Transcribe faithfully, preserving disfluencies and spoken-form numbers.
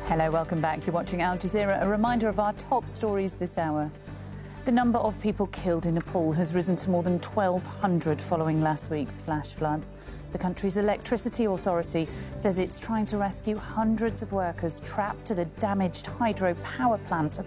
Hello, welcome back. You're watching Al Jazeera. A reminder of our top stories this hour. The number of people killed in Nepal has risen to more than twelve hundred following last week's flash floods. The country's electricity authority says it's trying to rescue hundreds of workers trapped at a damaged hydro power plant